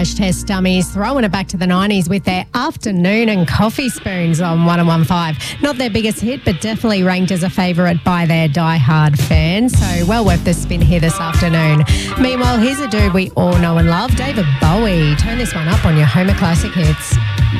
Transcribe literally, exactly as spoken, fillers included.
Crash Test Dummies throwing it back to the nineties with their Afternoon and Coffee Spoons on one oh one five. Not their biggest hit, but definitely ranked as a favourite by their die-hard fans. So well worth the spin here this afternoon. Meanwhile, here's a dude we all know and love, David Bowie. Turn this one up on your Homer Classic Hits.